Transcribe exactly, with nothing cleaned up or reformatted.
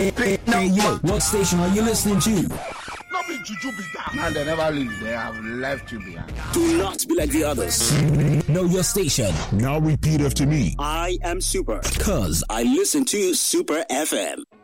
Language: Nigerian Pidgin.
Hey, yo, what station are you listening to? Not be juju be that. Man, they never leave. They have left you behind. Do not be like the others. Know your station. Now repeat after me. I am Super. Cause I listen to Super F M.